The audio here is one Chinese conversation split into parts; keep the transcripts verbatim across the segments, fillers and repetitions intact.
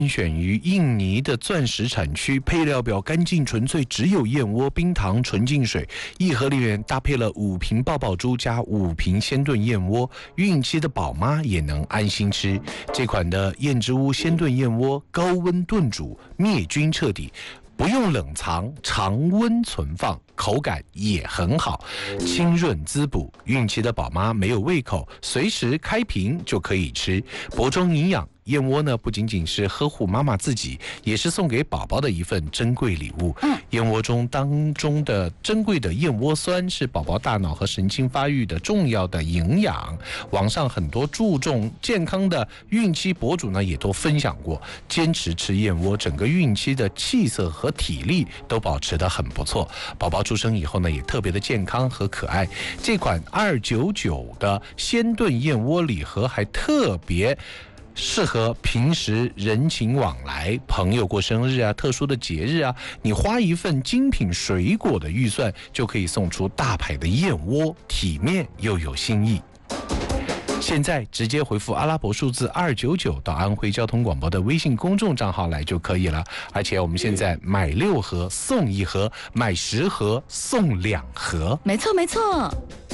选于印尼的钻石产区，配料表干净纯粹，只有燕窝、冰糖、纯净水。一盒里面搭配了五瓶爆爆珠加五瓶鲜炖燕窝，孕期的宝妈也能安心吃。这款的燕之屋鲜炖燕窝，高温炖煮，灭菌彻底。不用冷藏，常温存放，口感也很好，清润滋补。孕期的宝妈没有胃口，随时开瓶就可以吃，补充营养。燕窝呢，不仅仅是呵护妈妈自己，也是送给宝宝的一份珍贵礼物。嗯，燕窝中当中的珍贵的燕窝酸是宝宝大脑和神经发育的重要的营养。网上很多注重健康的孕期博主呢，也都分享过，坚持吃燕窝，整个孕期的气色和体力都保持得很不错。宝宝出生以后呢，也特别的健康和可爱。这款二九九的鲜炖燕窝礼盒还特别适合平时人情往来，朋友过生日啊，特殊的节日啊，你花一份精品水果的预算，就可以送出大牌的燕窝，体面又有新意。现在直接回复阿拉伯数字二九九到安徽交通广播的微信公众账号来就可以了。而且我们现在买六盒送一盒，买十盒送两盒。 没错没错。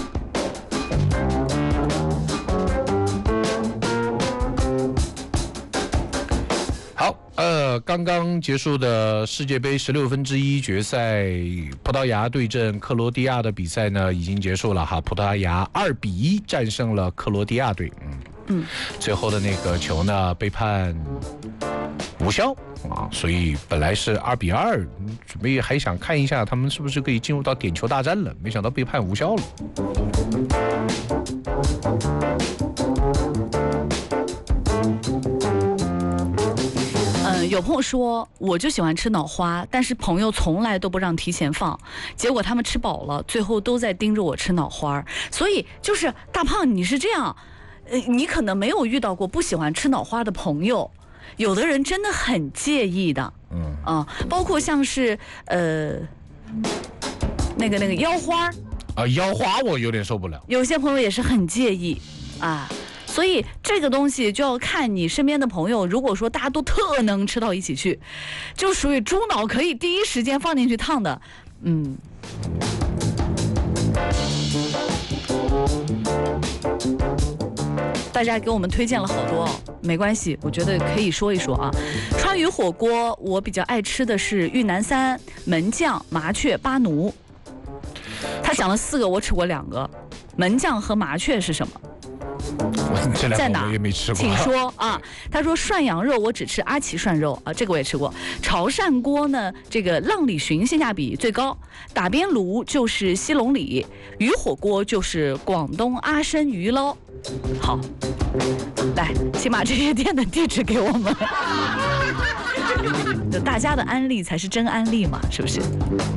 好，呃，刚刚结束的世界杯十六分之一决赛，葡萄牙对阵克罗地亚的比赛呢已经结束了哈，葡萄牙二比一战胜了克罗地亚队，嗯嗯，最后的那个球呢被判无效啊，所以本来是二比二，准备还想看一下他们是不是可以进入到点球大战了，没想到被判无效了。 有朋友说，我就喜欢吃脑花，但是朋友从来都不让提前放，结果他们吃饱了，最后都在盯着我吃脑花。所以就是大胖，你是这样，呃，你可能没有遇到过不喜欢吃脑花的朋友，有的人真的很介意的，嗯啊，包括像是呃那个那个腰花啊，腰花我有点受不了， 有些朋友也是很介意啊。所以这个东西就要看你身边的朋友，如果说大家都特能吃到一起去，就属于猪脑可以第一时间放进去烫的，嗯。大家给我们推荐了好多哦，没关系，我觉得可以说一说啊。川渝火锅我比较爱吃的是玉南三、门将、麻雀、巴奴。他讲了四个，我吃过两个。门将和麻雀是什么？在哪？请说啊！他说涮羊肉我只吃阿奇涮肉啊，这个我也吃过。潮汕锅呢，这个浪里寻性价比最高。打边炉就是西龙里，鱼火锅就是广东阿参鱼捞。好，来，请把这些店的地址给我们。就大家的安利才是真安利嘛，是不是？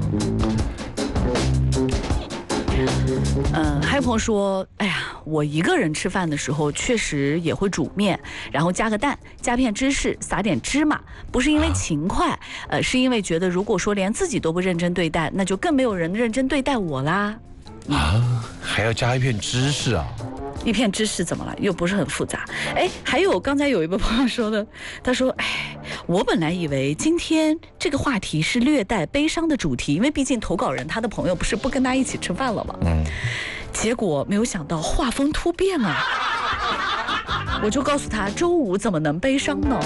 嗯，还有朋友说，哎呀，我一个人吃饭的时候确实也会煮面，然后加个蛋，加片芝士，撒点芝麻，不是因为勤快，呃，是因为觉得如果说连自己都不认真对待，那就更没有人认真对待我啦。 嗯、啊，还要加一片芝士啊？ 一片芝士怎么了？又不是很复杂。哎，还有刚才有一位朋友说的，他说：“哎，我本来以为今天这个话题是略带悲伤的主题，因为毕竟投稿人他的朋友不是不跟他一起吃饭了吗？嗯，结果没有想到画风突变啊！我就告诉他，周五怎么能悲伤呢？”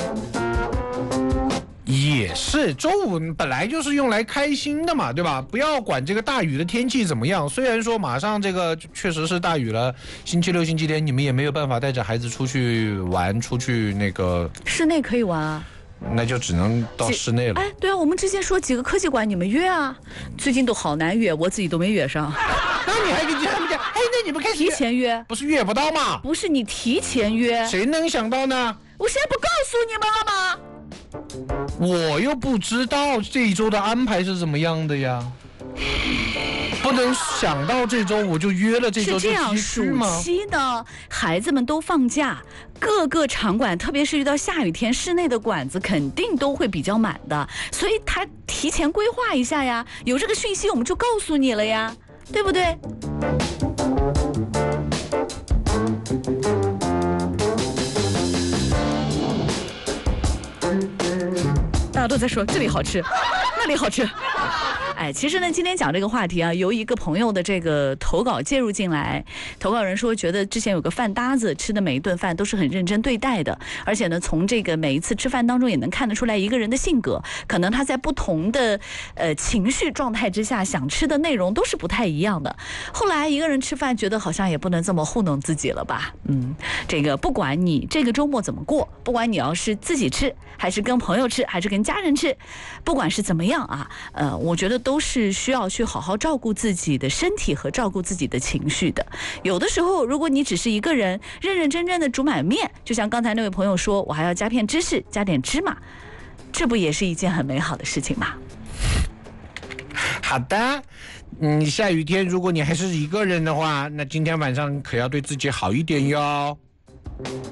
也是，周五本来就是用来开心的嘛，对吧？不要管这个大雨的天气怎么样。虽然说马上这个确实是大雨了，星期六、星期天你们也没有办法带着孩子出去玩，出去那个室内可以玩啊， 那就只能到室内了。 哎，对啊，我们之前说几个科技馆，你们约啊，最近都好难约，我自己都没约上。 那你还跟他们讲，哎，那你们开始提前约， 不是约不到吗？ 不是你提前约， 谁能想到呢？ 我现在不告诉你们了吗？ 我又不知道这一周的安排是怎么样的呀，不能想到这周我就约了这周就是这样，暑期呢，孩子们都放假，各个场馆，特别是遇到下雨天，室内的馆子肯定都会比较满的，所以他提前规划一下呀，有这个讯息我们就告诉你了呀，对不对？ 大家都在说这里好吃，那里好吃。哎，其实呢，今天讲这个话题啊，由一个朋友的这个投稿介入进来。投稿人说，觉得之前有个饭搭子吃的每一顿饭都是很认真对待的，而且呢，从这个每一次吃饭当中也能看得出来一个人的性格，可能他在不同的呃情绪状态之下想吃的内容都是不太一样的。后来一个人吃饭，觉得好像也不能这么糊弄自己了吧？嗯，这个不管你这个周末怎么过，不管你要是自己吃，还是跟朋友吃，还是跟家人吃，不管是怎么样啊，呃，我觉得都是需要去好好照顾自己的身体和照顾自己的情绪的。有的时候，如果你只是一个人认认真真的煮碗面，就像刚才那位朋友说，我还要加片芝士，加点芝麻，这不也是一件很美好的事情吗？ 好的，嗯，下雨天如果你还是一个人的话，那今天晚上可要对自己好一点哟。